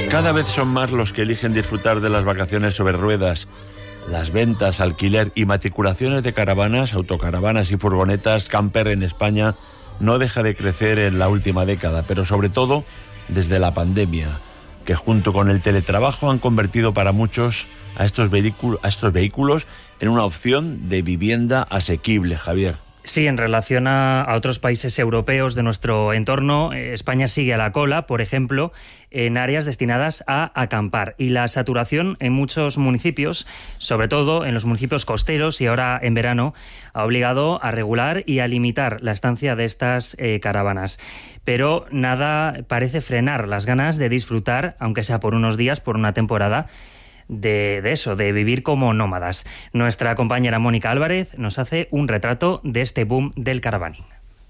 Cada vez son más los que eligen disfrutar de las vacaciones sobre ruedas. Las ventas, alquiler y matriculaciones de caravanas, autocaravanas y furgonetas camper en España no deja de crecer en la última década, pero sobre todo desde la pandemia, que junto con el teletrabajo han convertido para muchos a estos vehículos en una opción de vivienda asequible, Javier. Sí, en relación a otros países europeos de nuestro entorno, España sigue a la cola, por ejemplo, en áreas destinadas a acampar. Y la saturación en muchos municipios, sobre todo en los municipios costeros y ahora en verano, ha obligado a regular y a limitar la estancia de estas caravanas. Pero nada parece frenar las ganas de disfrutar, aunque sea por unos días, por una temporada, de eso, de vivir como nómadas. Nuestra compañera Mónica Álvarez nos hace un retrato de este boom del caravaning.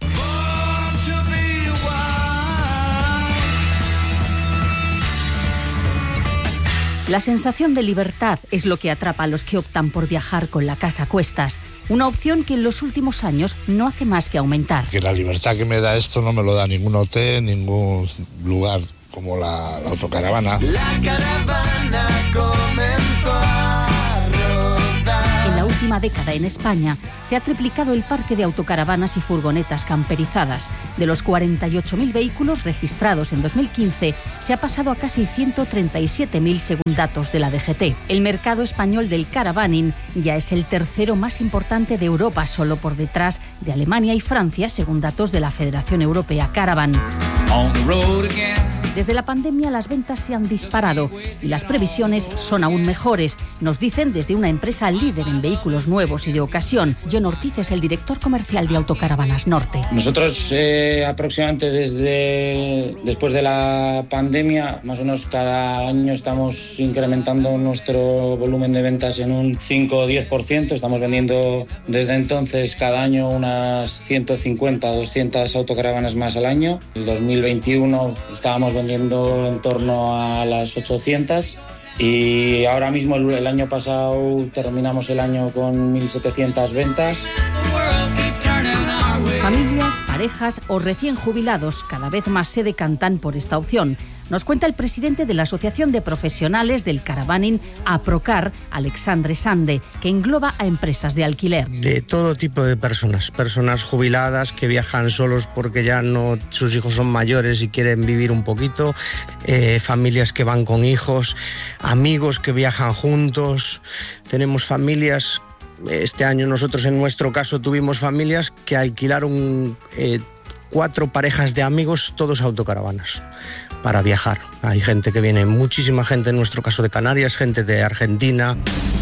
La sensación de libertad es lo que atrapa a los que optan por viajar con la casa a cuestas. Una opción que en los últimos años no hace más que aumentar. Que la libertad que me da esto no me lo da ningún hotel, ningún lugar como la autocaravana. La caravana comenzó a rodar. En la última década en España se ha triplicado el parque de autocaravanas y furgonetas camperizadas. De los 48.000 vehículos registrados en 2015, se ha pasado a casi 137.000 según datos de la DGT. El mercado español del caravaning ya es el tercero más importante de Europa, solo por detrás de Alemania y Francia, según datos de la Federación Europea Caravan. Desde la pandemia las ventas se han disparado y las previsiones son aún mejores, nos dicen desde una empresa líder en vehículos nuevos y de ocasión. John Ortiz es el director comercial de Autocaravanas Norte. Nosotros aproximadamente después de la pandemia, más o menos cada año estamos incrementando nuestro volumen de ventas en un 5 o 10%. Estamos vendiendo desde entonces cada año unas 150 o 200 autocaravanas más al año. En 2021 estábamos vendiendo en torno a las 800 y ahora mismo el año pasado terminamos el año con 1.700 ventas. Familias, parejas o recién jubilados cada vez más se decantan por esta opción. Nos cuenta el presidente de la Asociación de Profesionales del Caravaning, APROCAR, Alexandre Sande, que engloba a empresas de alquiler. De todo tipo de personas jubiladas que viajan solos porque ya no, sus hijos son mayores y quieren vivir un poquito, familias que van con hijos, amigos que viajan juntos, tenemos familias. Este año nosotros en nuestro caso tuvimos familias que alquilaron 4 parejas de amigos, todos autocaravanas, para viajar. Hay gente que viene, muchísima gente en nuestro caso de Canarias, gente de Argentina.